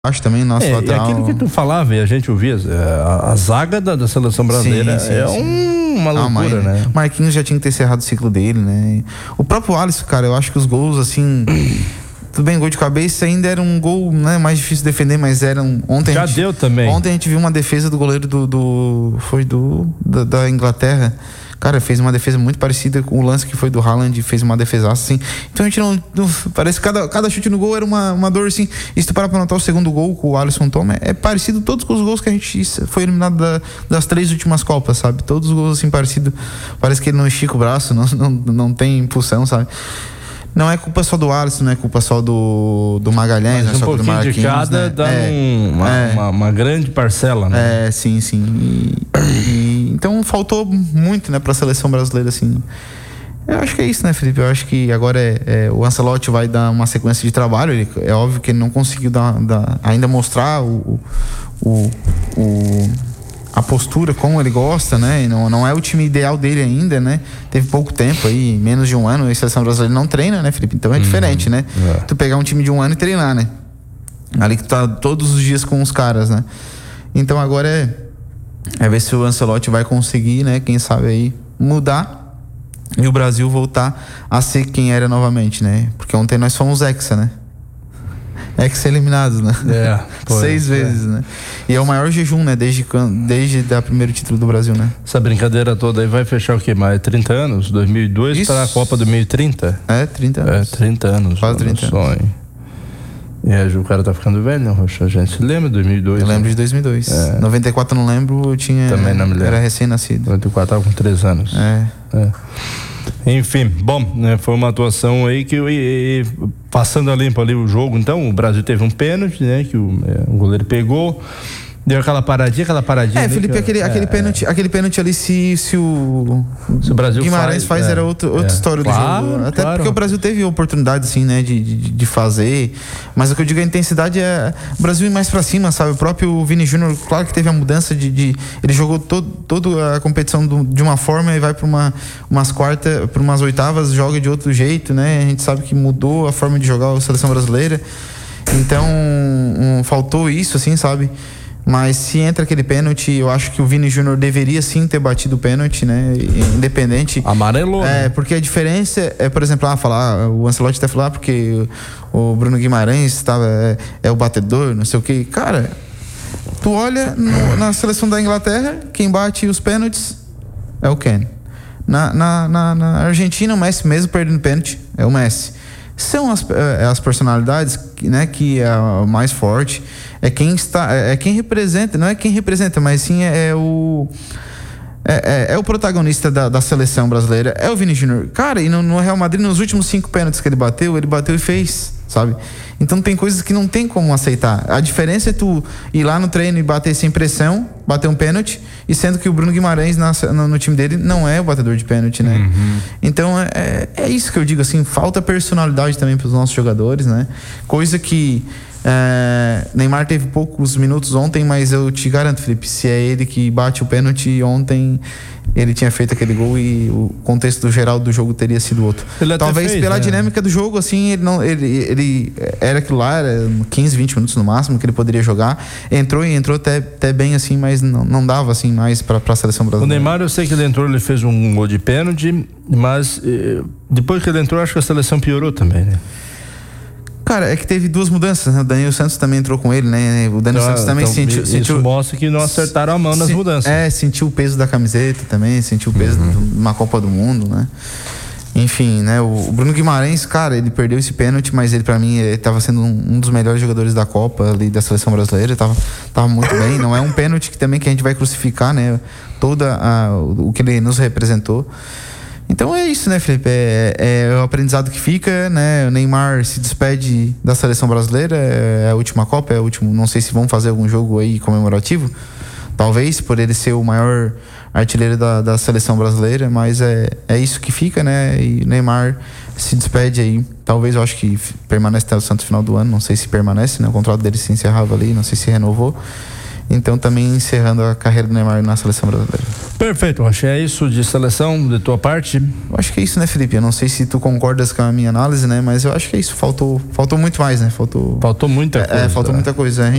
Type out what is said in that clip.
Acho também nosso lateral. E aquilo que tu falava e a gente ouvia, a zaga da seleção brasileira uma loucura, né? Marquinhos já tinha que ter encerrado o ciclo dele, né? O próprio Alisson, cara, eu acho que os gols, assim... Tudo bem, gol de cabeça ainda era um gol, né, mais difícil de defender, mas era um... Deu também. Ontem a gente viu uma defesa do goleiro da Inglaterra. Cara, fez uma defesa muito parecida com o lance que foi do Haaland, fez uma defesa assim. Então a gente não parece que cada chute no gol era uma dor assim. E se tu parar pra notar o segundo gol que o Alisson toma, é parecido todos os gols que a gente foi eliminado das 3 últimas Copas, sabe? Todos os gols assim parecido. Parece que ele não estica o braço, não tem impulsão, sabe? Não é culpa só do Alisson, não é culpa só do Magalhães, mas não é só do Marquinhos, de cada, né? Dá uma grande parcela, né? Sim. Então faltou muito, né, pra seleção brasileira, assim. Eu acho que é isso, né, Felipe? Eu acho que agora o Ancelotti vai dar uma sequência de trabalho. É óbvio que ele não conseguiu ainda mostrar a postura como ele gosta, né? Não é o time ideal dele ainda, né? Teve pouco tempo aí, menos de um ano, a seleção brasileira não treina, né, Felipe? Então é diferente, né? Tu pegar um time de um ano e treinar, né? Ali que tu tá todos os dias com os caras, né? Então agora é ver se o Ancelotti vai conseguir, né? Quem sabe aí mudar e o Brasil voltar a ser quem era novamente, né? Porque ontem nós fomos hexa, né? Hexa eliminados, né? 6 vezes, né? E é o maior jejum, né? Desde o primeiro título do Brasil, né? Essa brincadeira toda aí vai fechar o quê? Mais 30 anos? 2002 para a Copa 2030? 30 anos. 30 anos. Quase 30 anos. E aí o cara tá ficando velho, né, Rocha? A gente se lembra de 2002? Eu lembro de 2002. 94 não lembro, eu tinha... Também não me lembro. Era recém-nascido. 94 tava com 3 anos. Enfim, bom, né, foi uma atuação aí que passando a limpo ali o jogo, então o Brasil teve um pênalti, né, que o goleiro pegou, deu aquela paradinha Felipe, aquele pênalti ali, se o Brasil Guimarães faz era outra história do jogo. Até porque o Brasil teve oportunidade, assim, né, de fazer, mas o que eu digo, a intensidade o Brasil ir mais pra cima, sabe? O próprio Vini Júnior, claro que teve a mudança ele jogou toda a competição de uma forma e vai pra umas quartas, pra umas oitavas, joga de outro jeito, né? A gente sabe que mudou a forma de jogar a seleção brasileira, então faltou isso, assim, sabe? Mas se entra aquele pênalti, eu acho que o Vini Júnior deveria sim ter batido o pênalti, né? Independente. Amarelou. Porque a diferença por exemplo, o Ancelotti até falou, porque o Bruno Guimarães é o batedor, não sei o que. Cara, tu olha na seleção da Inglaterra, quem bate os pênaltis é o Kane. Na Argentina, o Messi, mesmo perdendo pênalti, é o Messi. São as personalidades, né, que é a mais forte, é quem representa, não é quem representa, mas sim é o protagonista da seleção brasileira, é o Vini Júnior. Cara, e no Real Madrid, nos últimos 5 pênaltis que ele bateu e fez, sabe? Então tem coisas que não tem como aceitar. A diferença é tu ir lá no treino e bater sem pressão, bater um pênalti, e sendo que o Bruno Guimarães no time dele não é o batedor de pênalti, né? Então é isso que eu digo, assim, falta personalidade também para os nossos jogadores, né? Coisa que Neymar teve poucos minutos ontem, mas eu te garanto, Felipe, se é ele que bate o pênalti ontem, ele tinha feito aquele gol e o contexto geral do jogo teria sido outro. Talvez pela dinâmica do jogo, assim, ele era aquilo lá, era 15, 20 minutos no máximo que ele poderia jogar. Entrou até bem, assim, mas não dava assim mais para a seleção brasileira. O Neymar, eu sei que ele entrou, ele fez um gol de pênalti, mas depois que ele entrou, acho que a seleção piorou também, né? Cara, é que teve 2 mudanças, né? O Danilo Santos também entrou com ele, né? O Danilo Santos também sentiu... Isso mostra que não acertaram a mão nas mudanças. Sentiu o peso da camiseta também, sentiu o peso de uma Copa do Mundo, né? Enfim, né? O Bruno Guimarães, cara, ele perdeu esse pênalti, mas ele, pra mim, ele tava sendo um dos melhores jogadores da Copa ali, da seleção brasileira, tava muito bem. Não é um pênalti que a gente vai crucificar, né? O que ele nos representou. Então é isso, né, Felipe? É o aprendizado que fica, né? O Neymar se despede da seleção brasileira, é a última Copa, não sei se vão fazer algum jogo aí comemorativo, talvez, por ele ser o maior artilheiro da seleção brasileira, mas é isso que fica, né? E o Neymar se despede aí, talvez, eu acho que permanece até o Santos final do ano, não sei se permanece, né? O contrato dele se encerrava ali, não sei se renovou, então também encerrando a carreira do Neymar na seleção brasileira. Perfeito, Rocha. É isso de seleção de tua parte? Eu acho que é isso, né, Felipe? Eu não sei se tu concordas com a minha análise, né? Mas eu acho que é isso. Faltou muito mais, né? Faltou muita coisa. Faltou muita coisa.